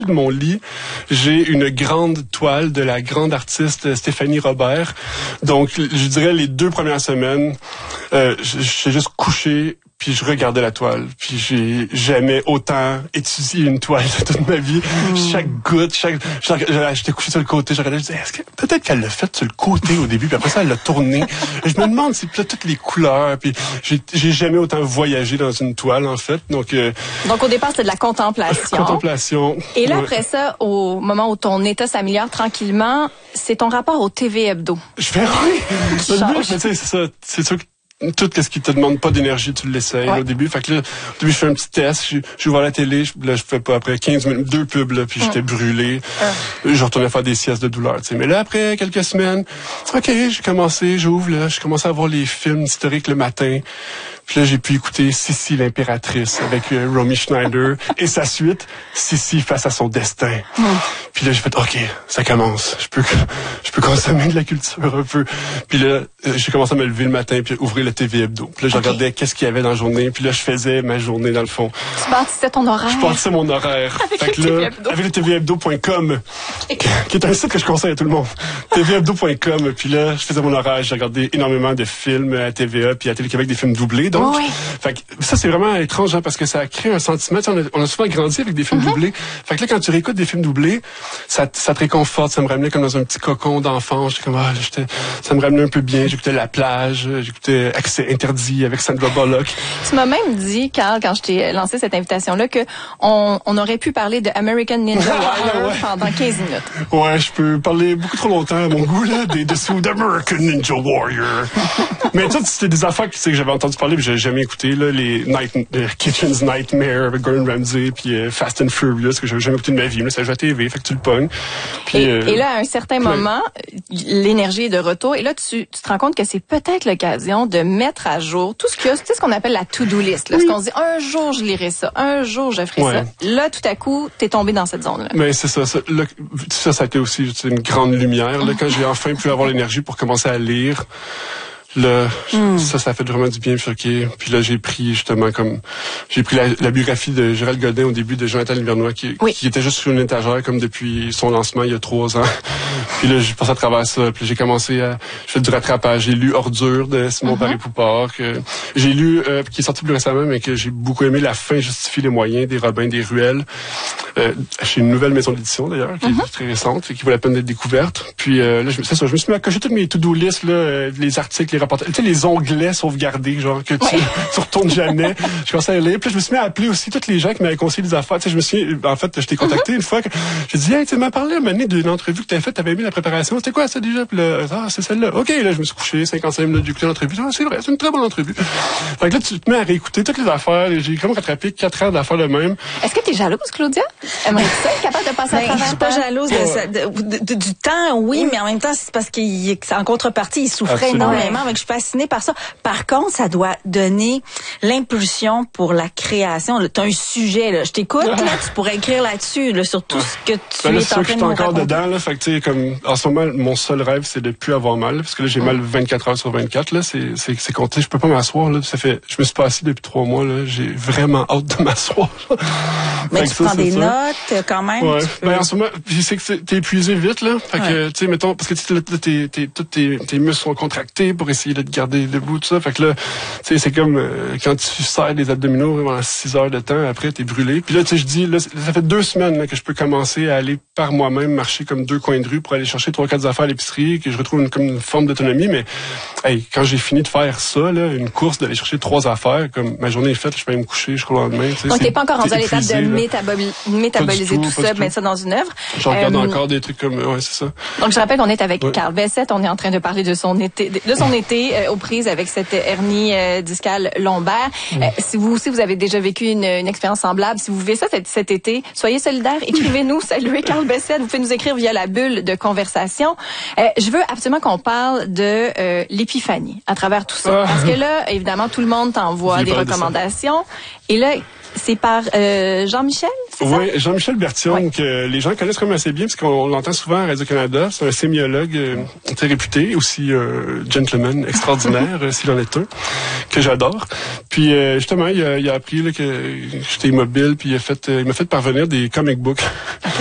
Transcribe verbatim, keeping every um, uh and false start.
de mon lit, j'ai une grande toile de la grande artiste Stéphanie Robert. Donc, je dirais les deux premières semaines, euh, j'ai juste couché, puis je regardais la toile. Puis j'ai jamais autant étudié une toile de toute ma vie. Mm. Chaque goutte, chaque... J'étais couché sur le côté, je regardais, je disais, est-ce que peut-être qu'elle l'a fait sur le côté au début, puis après ça, elle l'a tourné. Je me demande si là, toutes les couleurs, puis j'ai, j'ai jamais autant voyagé dans une toile, en fait. Donc, euh, Donc au départ, c'était de la contemplation. Contemplation. Et là, ouais. après ça, au moment où ton état s'améliore tranquillement, c'est ton rapport au T V Hebdo. Je fais, oui! C'est tu sais, c'est ça. C'est sûr que tout ce qui te demande pas d'énergie, tu l'essayes ouais. au début. Fait que là, au début, je fais un petit test. Je, je vois la télé. Je, là, je fais pas après quinze minutes, deux pubs, là, puis mm. j'étais brûlé. Mm. Je retournais faire des siestes de douleur, tu sais. Mais là, après quelques semaines, OK, j'ai commencé, j'ouvre, là, j'ai commencé à voir les films historiques le matin. Puis là, j'ai pu écouter Sissi l'impératrice avec euh, Romy Schneider et sa suite, Sissi face à son destin. Mm. Puis là, j'ai fait, OK, ça commence. Je peux, je peux consommer de la culture un peu. Puis là, j'ai commencé à me lever le matin puis ouvrir le T V Hebdo. Puis là, je okay. regardais qu'est-ce qu'il y avait dans la journée. Puis là, je faisais ma journée dans le fond. Tu bâtissais ton horaire. Je bâtissais mon horaire. Avec fait que le là, T V Hebdo. Avec le T V hebdo point com, qui est un site que je conseille à tout le monde. T V hebdo point com. Puis là, je faisais mon horaire. J'ai regardé énormément de films à T V A puis à Télé-Québec, des films doublés. Donc, oui. fait que ça, c'est vraiment étrange, hein, parce que ça crée un sentiment. On a, on a souvent grandi avec des films mm-hmm. doublés. Fait que là, quand tu réécoutes des films doublés, ça, ça te réconforte. Ça me ramenait comme dans un petit cocon d'enfance. J'étais comme, ah, j'étais, ça me ramenait un peu bien. J'écoutais La Plage. J'écoutais Accès interdit avec Sandra Bullock. Tu m'as même dit, Carl, quand je t'ai lancé cette invitation-là, que on, on aurait pu parler de American Ninja Warrior ouais. pendant quinze minutes. Ouais, je peux parler beaucoup trop longtemps à mon goût, là, des dessous d'American Ninja Warrior. Mais ça, c'était des affaires que, que j'avais entendu parler, mais j'avais jamais écouté, là, les Night, uh, Kitchen's Nightmare avec Gordon Ramsay, puis uh, Fast and Furious, que j'avais jamais écouté de ma vie, mais ça joue à T V, fait que tu le pognes. Puis, et, euh, et là, à un certain puis, moment, l'énergie est de retour, et là, tu, tu te rends compte que c'est peut-être l'occasion de mettre à jour tout ce qu'il y a, tu sais, ce qu'on appelle la to-do list, là, oui. ce qu'on se dit, un jour, je lirai ça, un jour, je ferai ouais. ça. Là, tout à coup, t'es tombé dans cette zone-là. Mais c'est ça, ça, là, ça, ça a été aussi une grande lumière, là, quand j'ai enfin pu avoir l'énergie pour commencer à lire. Là, mm. ça, ça a fait vraiment du bien. Puis, okay. Puis là, j'ai pris justement comme j'ai pris la, la biographie de Gérald Godin au début de Jonathan Livernois, qui, oui. qui était juste sur une étagère comme depuis son lancement il y a trois ans. Puis là, j'ai passé à travers ça. Puis j'ai commencé à je fais du rattrapage. J'ai lu Ordure de Simon uh-huh. Paré-Poupard, que j'ai lu euh, qui est sorti plus récemment, mais que j'ai beaucoup aimé. La fin justifie les moyens des Robins des Ruelles. Euh, chez une nouvelle maison d'édition d'ailleurs, qui uh-huh. est très récente et qui vaut la peine d'être découverte. Puis euh, là, je, c'est ça, je me suis mis à cocher toutes mes to-do list là, euh, les articles, les tu sais, les onglets sauvegardés, genre, que tu, ouais. tu retournes jamais. Je commençais à lire. Puis là, je me suis mis à appeler aussi tous les gens qui m'avaient conseillé des affaires. Tu sais, je me suis, en fait, je t'ai contacté uh-huh. une fois. Que, j'ai dit, hey, tu m'as parlé à un moment donné d'une entrevue que t'avais faite, t'avais aimé la préparation. C'était quoi, ça, déjà? Puis là, ah, c'est celle-là. OK, là, je me suis couché, cinquante-cinq minutes d'écouter l'entrevue. Ah, c'est vrai, c'est une très bonne entrevue. Fait que là, tu te mets à réécouter toutes les affaires. J'ai comme rattrapé quatre heures d'affaires le même. Est-ce que t'es jalouse, Claudia? Aimerais-tu ça, être capable de passer à travers? Je suis pas jalouse de, de, de, du temps, oui, mais en même temps, c'est parce qu'en contrepartie, il souffrait Absolument. énormément. Donc, je suis fascinée par ça. Par contre, ça doit donner l'impulsion pour la création. Tu as un sujet, là. Je t'écoute, là, tu pourrais écrire là-dessus, là, sur tout ce que tu ben là, es en train de nous raconter. Je suis encore dedans, là. Fait que, tu sais, comme, en ce moment, mon seul rêve, c'est de plus avoir mal, parce que là, j'ai mal vingt-quatre heures sur vingt-quatre, là. C'est, c'est, c'est compté. Je peux pas m'asseoir, là. Ça fait, je me suis pas assis depuis trois mois, là. J'ai vraiment hâte de m'asseoir. Mais tu ça, prends des ça. notes, quand même. Ouais. Ben, en ce moment, je sais que t'es épuisé vite, là. Fait que, tu sais, mettons, parce que, tu sais, là, tes, tes, tous tes, tes muscles sont contractés pour essayer de te garder debout, tout ça. Fait que là, tu sais, c'est comme euh, quand tu serres des abdominaux pendant six heures de temps, après, t'es brûlé. Puis là, tu sais, je dis, là, ça fait deux semaines là, que je peux commencer à aller par moi-même marcher comme deux coins de rue pour aller chercher trois, quatre affaires à l'épicerie, que je retrouve une, comme une forme d'autonomie. Mais hey, quand j'ai fini de faire ça, là, une course, d'aller chercher trois affaires, comme ma journée est faite, je peux aller me coucher, je crois le lendemain. Donc, t'es pas encore rendu à l'étape de métaboli- métaboliser tout, tout ça, mettre ça dans une œuvre. Je regarde euh, encore des trucs comme, ouais, c'est ça. Donc, je rappelle qu'on est avec ouais. Carl Bessette. On est en train de parler de son été, de son été euh, aux prises avec cette hernie euh, discale lombaire. Mm. Euh, si vous aussi, vous avez déjà vécu une, une expérience semblable, si vous vivez ça cet, cet été, soyez solidaires, écrivez-nous, saluez Carl Bessette. Vous pouvez nous écrire via la bulle de conversation. Euh, je veux absolument qu'on parle de euh, l'épiphanie à travers tout ça. Ah. Parce que là, évidemment, tout le monde t'envoie des recommandations. Et là, c'est par euh, Jean-Michel, c'est ça? Oui, Jean-Michel Berthiaume, Oui. que les gens connaissent quand même assez bien, parce qu'on l'entend souvent à Radio-Canada. C'est un sémiologue euh, très réputé, aussi euh, gentleman extraordinaire, euh, s'il en est un, que j'adore. Puis euh, justement, il a, il a appris là, que j'étais immobile, puis il a fait, euh, il m'a fait parvenir des comic books.